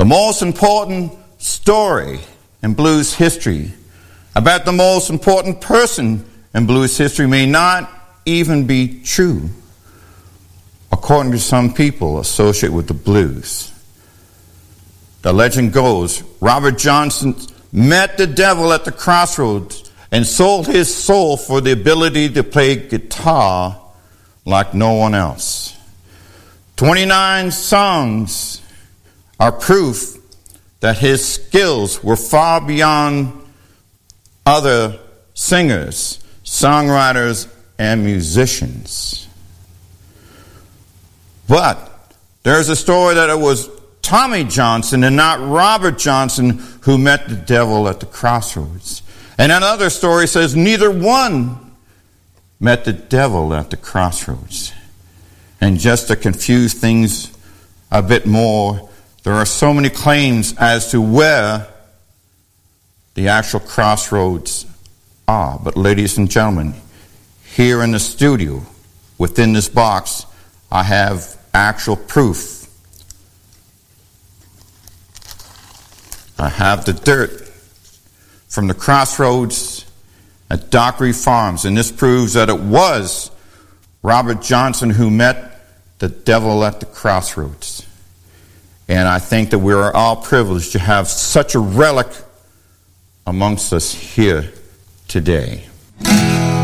The most important story in blues history about the most important person in blues history may not even be true, according to some people associated with the blues. The legend goes, Robert Johnson met the devil at the crossroads and sold his soul for the ability to play guitar like no one else. 29 songs are proof that his skills were far beyond other singers, songwriters, and musicians. But there's a story that it was Tommy Johnson and not Robert Johnson who met the devil at the crossroads. And another story says neither one met the devil at the crossroads. And just to confuse things a bit more, there are so many claims as to where the actual crossroads are. But ladies and gentlemen, here in the studio, within this box, I have actual proof. I have the dirt from the crossroads at Dockery Farms, and this proves that it was Robert Johnson who met the devil at the crossroads. And I think that we are all privileged to have such a relic amongst us here today.